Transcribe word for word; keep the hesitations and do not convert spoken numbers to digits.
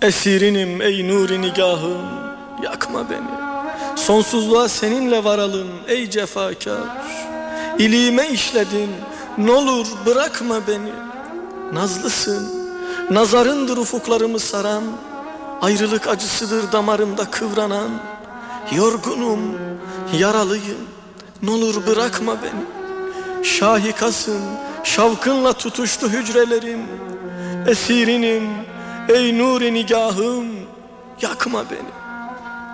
Esirinim ey nuri nigahım, yakma beni. Sonsuzluğa seninle varalım ey cefakar. İliğime işledin, n'olur bırakma beni. Nazlısın, nazarındır ufuklarımı saran. Ayrılık acısıdır damarımda kıvranan. Yorgunum, yaralıyım, n'olur bırakma beni. Şahikasın, şavkınla tutuştu hücrelerim. Esirinim ey nuri nigahım, yakma beni.